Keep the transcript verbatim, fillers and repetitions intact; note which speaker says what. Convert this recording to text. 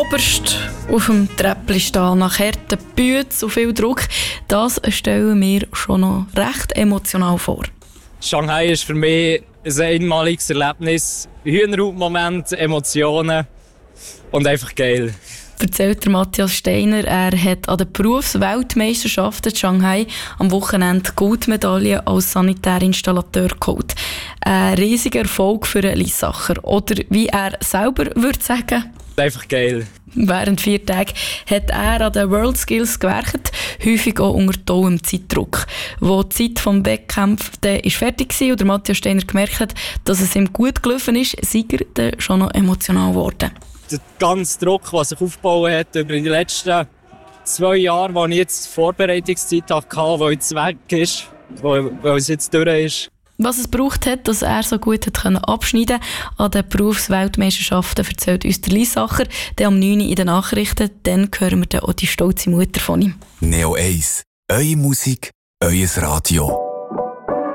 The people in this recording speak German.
Speaker 1: Oberst auf dem Treppli stehen, nach harten Bühnen, so viel Druck, das stellen wir schon noch recht emotional vor.
Speaker 2: Shanghai ist für mich ein einmaliges Erlebnis. Hühnerhaut-Moment, Emotionen und einfach geil.
Speaker 1: Erzählt der Matthias Steiner, er hat an den Berufsweltmeisterschaften in Shanghai am Wochenende Goldmedaille als Sanitärinstallateur geholt. Ein riesiger Erfolg für einen Liessacher. Oder wie er selber würde sagen.
Speaker 2: Einfach geil.
Speaker 1: Während vier Tagen hat er an den World Skills gewerkt, häufig auch unter tollem Zeitdruck. Wo die Zeit des Wettkampfs fertig war und der Matthias Steiner gemerkt hat, dass es ihm gut gelaufen ist, sei er dann schon noch emotional geworden.
Speaker 2: Der ganze Druck, der sich aufgebaut hat über die letzten zwei Jahre, wo ich jetzt Vorbereitungszeit hatte, die jetzt weg ist, weil es jetzt durch ist.
Speaker 1: Was es gebraucht hat, dass er so gut hat abschneiden konnte an den Berufsweltmeisterschaften, erzählt uns der Liessacher. Dann am neun Uhr in den Nachrichten, dann hören wir dann auch die stolze Mutter von ihm.
Speaker 3: Neo eins. Eure Musik, euer Radio.